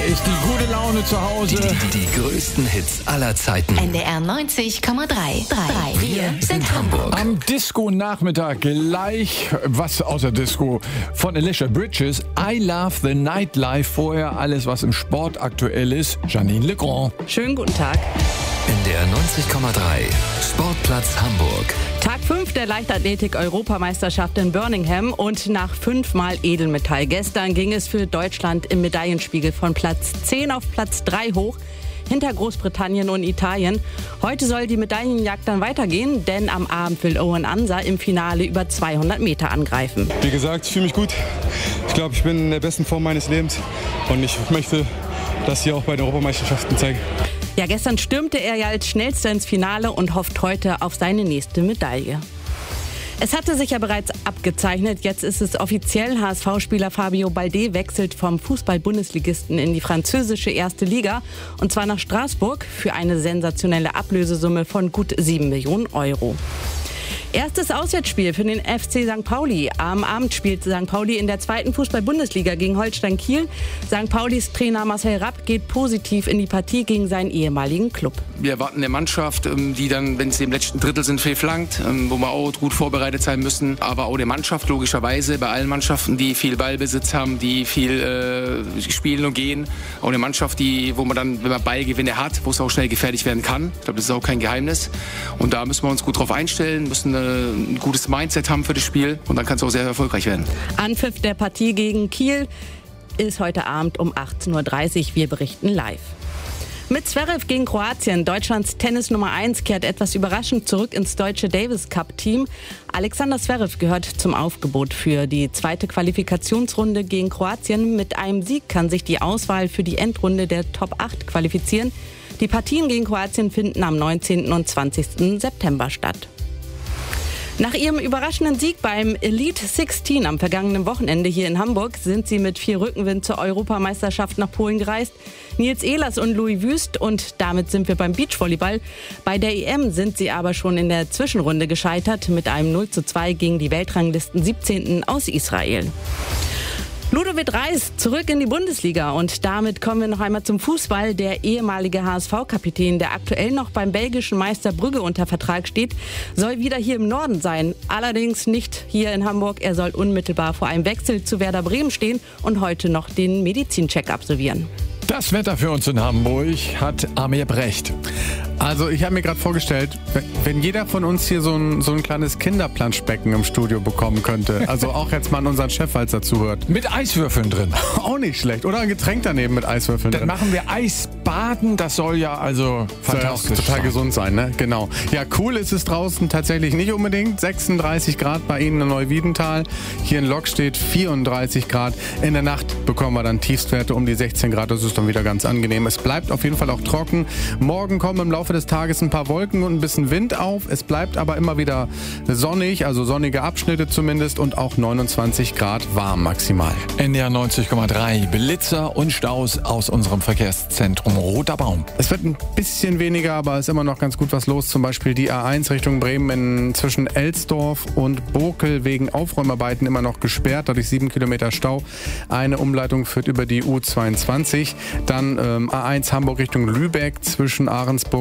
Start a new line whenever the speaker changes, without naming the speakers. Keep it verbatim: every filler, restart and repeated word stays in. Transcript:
ist die gute Laune zu Hause.
Die, die, die größten Hits aller Zeiten.
N D R neunzig Komma drei. Wir sind Hamburg.
Am Disco-Nachmittag gleich was außer Disco von Alicia Bridges. I Love the Nightlife. Vorher alles, was im Sport aktuell ist. Janine Legrand.
Schönen guten Tag.
N D R neunzig Komma drei. Sportplatz Hamburg.
Tag fünf der Leichtathletik-Europameisterschaft in Birmingham und nach fünfmal Edelmetall. Gestern ging es für Deutschland im Medaillenspiegel von Platz zehn auf Platz drei hoch, hinter Großbritannien und Italien. Heute soll die Medaillenjagd dann weitergehen, denn am Abend will Owen Ansa im Finale über zweihundert Meter angreifen.
Wie gesagt, ich fühle mich gut. Ich glaube, ich bin in der besten Form meines Lebens und ich möchte das hier auch bei den Europameisterschaften zeigen.
Ja, gestern stürmte er ja als Schnellster ins Finale und hofft heute auf seine nächste Medaille. Es hatte sich ja bereits abgezeichnet, jetzt ist es offiziell. H S V-Spieler Fabio Balde wechselt vom Fußball-Bundesligisten in die französische erste Liga und zwar nach Straßburg für eine sensationelle Ablösesumme von gut sieben Millionen Euro. Erstes Auswärtsspiel für den F C Sankt Pauli. Am Abend spielt Sankt Pauli in der zweiten Fußball-Bundesliga gegen Holstein Kiel. Sankt Paulis Trainer Marcel Rapp geht positiv in die Partie gegen seinen ehemaligen Club.
Wir erwarten eine Mannschaft, die dann, wenn sie im letzten Drittel sind, viel flankt, wo wir auch gut vorbereitet sein müssen. Aber auch eine Mannschaft, logischerweise, bei allen Mannschaften, die viel Ballbesitz haben, die viel äh, spielen und gehen. Auch eine Mannschaft, die, wo man dann, wenn man Ballgewinne hat, wo es auch schnell gefährlich werden kann. Ich glaube, das ist auch kein Geheimnis. Und da müssen wir uns gut drauf einstellen, müssen ein gutes Mindset haben für das Spiel und dann kann es auch sehr erfolgreich werden.
Anpfiff der Partie gegen Kiel ist heute Abend um achtzehn Uhr dreißig. Wir berichten live. Mit Zverev gegen Kroatien. Deutschlands Tennis Nummer eins kehrt etwas überraschend zurück ins deutsche Davis Cup Team. Alexander Zverev gehört zum Aufgebot für die zweite Qualifikationsrunde gegen Kroatien. Mit einem Sieg kann sich die Auswahl für die Endrunde der Top acht qualifizieren. Die Partien gegen Kroatien finden am neunzehnten und zwanzigsten September statt. Nach ihrem überraschenden Sieg beim Elite sechzehn am vergangenen Wochenende hier in Hamburg sind sie mit viel Rückenwind zur Europameisterschaft nach Polen gereist. Nils Ehlers und Louis Wüst und damit sind wir beim Beachvolleyball. Bei der E M sind sie aber schon in der Zwischenrunde gescheitert mit einem null zu zwei gegen die Weltranglisten siebzehnten aus Israel. Ludovic Reis zurück in die Bundesliga und damit kommen wir noch einmal zum Fußball. Der ehemalige H S V-Kapitän, der aktuell noch beim belgischen Meister Brügge unter Vertrag steht, soll wieder hier im Norden sein. Allerdings nicht hier in Hamburg. Er soll unmittelbar vor einem Wechsel zu Werder Bremen stehen und heute noch den Medizincheck absolvieren.
Das Wetter für uns in Hamburg hat Amir Brecht.
Also ich habe mir gerade vorgestellt, wenn jeder von uns hier so ein, so ein kleines Kinderplanschbecken im Studio bekommen könnte, also auch jetzt mal an unseren Chef, falls er zuhört.
Mit Eiswürfeln drin.
Auch nicht schlecht. Oder ein Getränk daneben mit Eiswürfeln
Dann
drin.
machen wir Eisbaden, das soll ja also fantastisch
Soll ja auch total
sein.
gesund sein, ne? Genau. Ja, cool ist es draußen tatsächlich nicht unbedingt. sechsunddreißig Grad bei Ihnen in Neuwiedental. Hier in Lok steht vierunddreißig Grad. In der Nacht bekommen wir dann Tiefstwerte um die sechzehn Grad. Das ist dann wieder ganz angenehm. Es bleibt auf jeden Fall auch trocken. Morgen kommen im Laufe des Tages ein paar Wolken und ein bisschen Wind auf. Es bleibt aber immer wieder sonnig, also sonnige Abschnitte zumindest und auch neunundzwanzig Grad warm maximal.
N D R neunzig Komma drei. Blitzer und Staus aus unserem Verkehrszentrum Roter Baum.
Es wird ein bisschen weniger, aber es ist immer noch ganz gut was los. Zum Beispiel die A eins Richtung Bremen in, zwischen Elsdorf und Bokel wegen Aufräumarbeiten immer noch gesperrt. Dadurch sieben Kilometer Stau. Eine Umleitung führt über die U zweiundzwanzig. Dann ähm, A eins Hamburg Richtung Lübeck zwischen Ahrensburg